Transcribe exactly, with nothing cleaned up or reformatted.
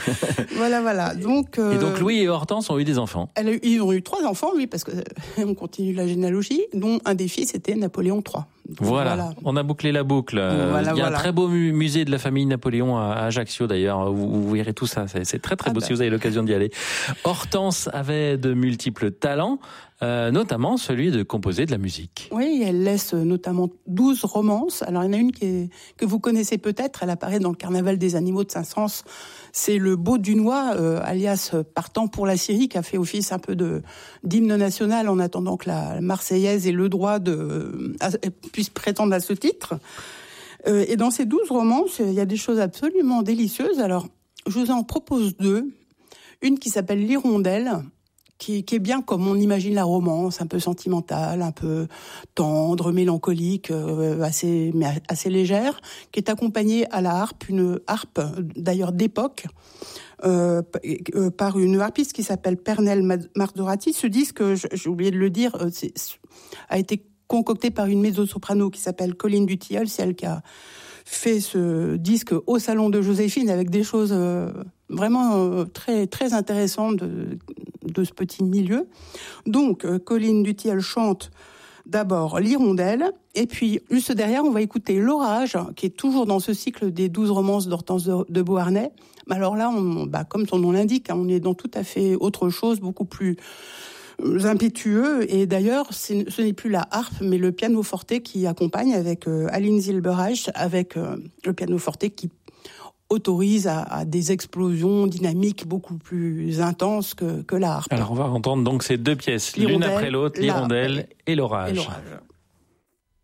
Voilà, voilà. Donc, euh, et donc Louis et Hortense ont eu des enfants. Elle a eu, ils ont eu trois enfants, oui, parce que euh, on continue la généalogie, dont un des fils était Napoléon trois. Donc, voilà. voilà, on a bouclé la boucle. Voilà, Il y a voilà. un très beau musée de la famille Napoléon à Ajaccio d'ailleurs, vous, vous verrez tout ça, c'est, c'est très très beau ah ben. si vous avez l'occasion d'y aller. Hortense avait de multiples talents, euh, notamment celui de composer de la musique. Oui, elle laisse notamment douze romances. Alors il y en a une qui est, que vous connaissez peut-être, elle apparaît dans le Carnaval des animaux de Saint-Saëns. C'est le Beau Dunois, euh, alias Partant pour la Syrie, qui a fait office un peu de d'hymne national en attendant que la Marseillaise ait le droit de à, puisse prétendre à ce titre. Euh, et dans ces douze romances, il y a des choses absolument délicieuses. Alors, je vous en propose deux. Une qui s'appelle L'Hirondelle, qui, qui est bien comme on imagine la romance, un peu sentimentale, un peu tendre, mélancolique, euh, assez, mais assez légère, qui est accompagnée à la harpe, une harpe d'ailleurs d'époque, euh, par une harpiste qui s'appelle Pernelle Marzorati. Ce disque, j'ai oublié de le dire, c'est, a été concocté par une mezzo-soprano qui s'appelle Colline Dutilleul, c'est elle qui a fait ce disque au Salon de Joséphine avec des choses euh, vraiment euh, très très intéressantes de, de ce petit milieu. Donc, euh, Colline Dutilleul chante d'abord L'Hirondelle, et puis juste derrière, on va écouter L'Orage, qui est toujours dans ce cycle des douze romances d'Hortense de, de Beauharnais. Mais alors là, on, bah, comme son nom l'indique, hein, on est dans tout à fait autre chose, beaucoup plus impétueux, et d'ailleurs c'est, ce n'est plus la harpe mais le pianoforte qui accompagne avec euh, Aline Zilberreich, avec euh, le pianoforte qui autorise à, à des explosions dynamiques beaucoup plus intenses que, que la harpe. Alors on va entendre donc ces deux pièces, l'une après l'autre, L'Hirondelle et L'Orage. Et l'orage.